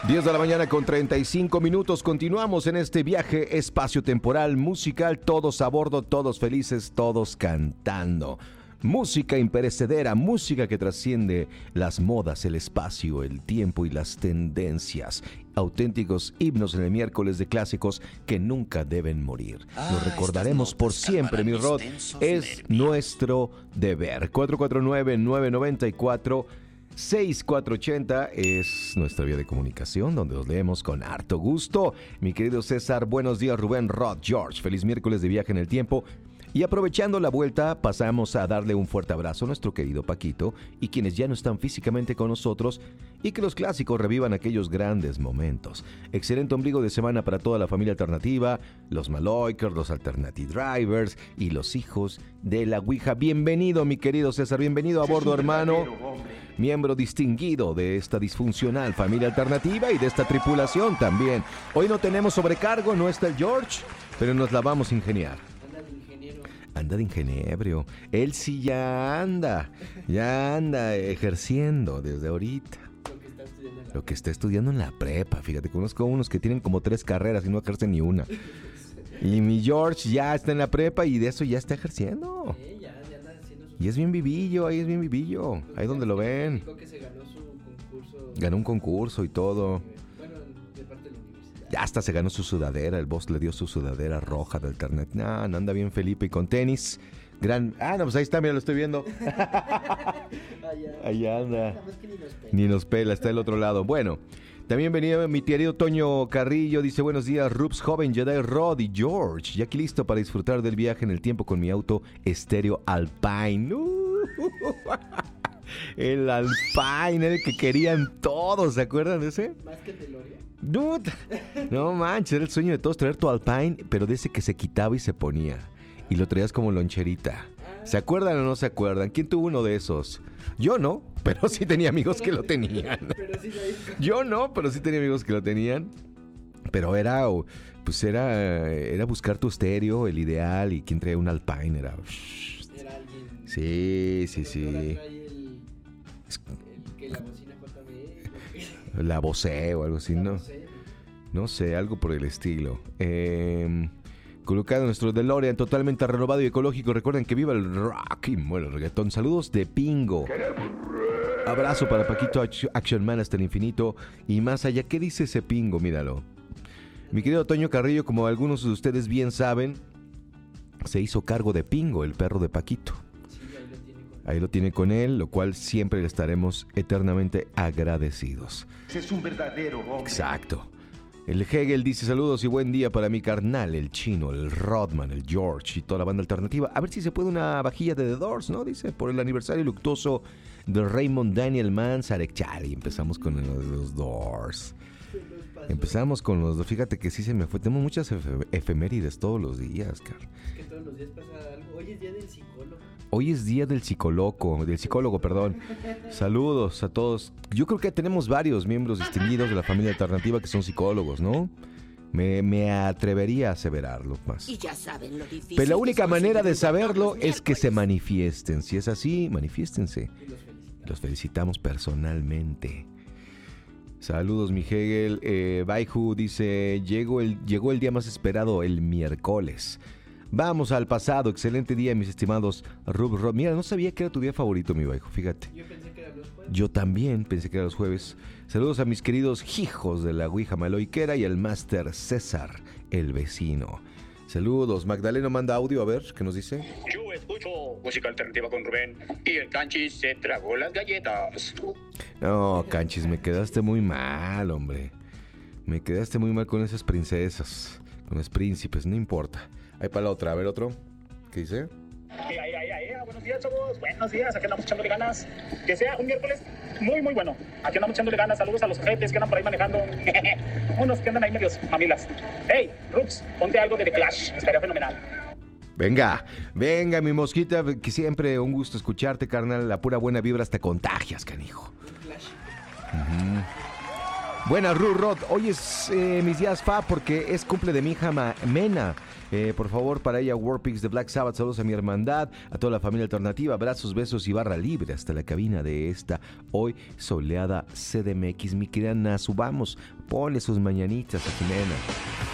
10 de la mañana con 35 minutos. Continuamos en este viaje espacio-temporal musical. Todos a bordo, todos felices, todos cantando. Música imperecedera, música que trasciende las modas, el espacio, el tiempo y las tendencias. Auténticos himnos en el miércoles de clásicos que nunca deben morir. Los recordaremos por siempre, mi Rod. Es nuestro deber. 449-994-6480 es nuestra vía de comunicación, donde los leemos con harto gusto. Mi querido César, buenos días, Rubén, Rod, George. Feliz miércoles de viaje en el tiempo. Y aprovechando la vuelta, pasamos a darle un fuerte abrazo a nuestro querido Paquito y quienes ya no están físicamente con nosotros, y que los clásicos revivan aquellos grandes momentos. Excelente ombligo de semana para toda la familia alternativa, los Maloikers, los Alternative Drivers y los hijos de la Ouija. Bienvenido, mi querido César, bienvenido a bordo, hermano. Miembro distinguido de esta disfuncional familia alternativa y de esta tripulación también. Hoy no tenemos sobrecargo, no está el George, pero nos la vamos a ingeniar. Anda de ingenebrio. Él sí ya anda ejerciendo desde ahorita. Lo que está estudiando en la prepa. Fíjate, conozco unos que tienen como 3 carreras y no ejercen ni una. Y mi George ya está en la prepa y de eso ya está ejerciendo. Y es bien vivillo, ahí es bien vivillo. Ahí donde lo ven. Ganó un concurso y todo. Ya hasta se ganó su sudadera, el boss le dio su sudadera roja de Alternative. No, anda bien Felipe y con tenis. Pues ahí está, mira, lo estoy viendo. Allá anda. Ni nos pela, está del otro lado. Bueno, también venía mi querido Toño Carrillo, dice: buenos días, Rups, joven, Jedi, Rod y George. Ya aquí listo para disfrutar del viaje en el tiempo con mi auto estéreo Alpine. El Alpine, el que querían todos, ¿se acuerdan de ese? ¿Más que DeLorean? Dude, no manches, era el sueño de todos traer tu Alpine, pero de ese que se quitaba y se ponía. Y lo traías como loncherita. ¿Se acuerdan o no se acuerdan? ¿Quién tuvo uno de esos? Yo no, pero sí tenía amigos que lo tenían. Yo no, pero sí tenía amigos que lo tenían. Pero era buscar tu estéreo, el ideal, y quien traía un Alpine era alguien. Sí. La bocina JBL. La Bose o algo así, ¿no? No sé, algo por el estilo. Colocado nuestro DeLorean totalmente renovado y ecológico. Recuerden que viva el rock y muere el reggaetón. Saludos de Pingo. Abrazo para Paquito Action Man hasta el infinito y más allá. ¿Qué dice ese Pingo? Míralo. Mi querido Toño Carrillo, como algunos de ustedes bien saben, se hizo cargo de Pingo, el perro de Paquito. Ahí lo tiene con él, lo cual siempre le estaremos eternamente agradecidos. Es un verdadero hombre. Exacto. El Hegel dice: saludos y buen día para mi carnal, el Chino, el Rodman, el George y toda la banda alternativa. A ver si se puede una vajilla de The Doors, ¿no? Dice, por el aniversario luctuoso de Raymond Daniel Manzarek. Chale, empezamos con los Doors. Empezamos con los dos. Fíjate que sí se me fue. Tenemos muchas efemérides todos los días, Car. Es que todos los días pasa algo. Hoy es día del psicólogo. Hoy es día del psicólogo, perdón. Saludos a todos. Yo creo que tenemos varios miembros distinguidos de la familia alternativa que son psicólogos, ¿no? Me atrevería a aseverarlo más. Y ya saben lo difícil. Pero la única manera de saberlo es que se manifiesten. Si es así, manifiéstense. Los felicitamos personalmente. Saludos, mi Hegel. Baihu dice: llegó el día más esperado, el miércoles. Vamos al pasado. Excelente día, mis estimados Rub. Mira, no sabía que era tu día favorito, mi Baihu, fíjate. Yo pensé que era los jueves. Yo también pensé que era los jueves. Saludos a mis queridos hijos de la Ouija Maloiquera y al máster César, el vecino. Saludos. Magdaleno manda audio, a ver, ¿qué nos dice? Yo escucho música alternativa con Rubén y el Canchis se tragó las galletas. No, Canchis, me quedaste muy mal, hombre. Me quedaste muy mal con esas princesas, con los príncipes, no importa. Ahí para la otra, a ver otro. ¿Qué dice? Buenos días, chavos. Buenos días. Aquí andamos echándole ganas. Que sea un miércoles muy, muy bueno. Aquí andamos echándole ganas. Saludos a los jefes que andan por ahí manejando. Unos que andan ahí medios mamilas. Hey, Roots, ponte algo de The Clash. Estaría fenomenal. Venga, mi mosquita, que siempre un gusto escucharte, carnal. La pura buena vibra hasta contagias, canijo. Buenas, Rod. Hoy es mis días fa porque es cumple de mi hija Mena. Por favor, para ella, Warpix de Black Sabbath. Saludos a mi hermandad, a toda la familia alternativa. Abrazos, besos y barra libre hasta la cabina de esta hoy soleada CDMX. Mi querida Ana, subamos, ponle sus mañanitas a Jimena.